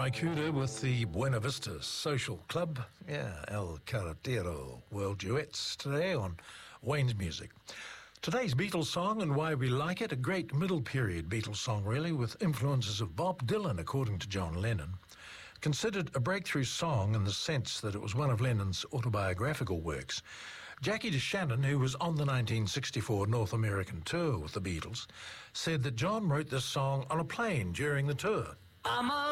Ry Cooder with the Buena Vista Social Club. Yeah, El Carretero World Duets today on Wayne's Music. Today's Beatles song and why we like it, a great middle period Beatles song really, with influences of Bob Dylan according to John Lennon. Considered a breakthrough song in the sense that it was one of Lennon's autobiographical works. Jackie DeShannon, who was on the 1964 North American tour with the Beatles, said that John wrote this song on a plane during the tour.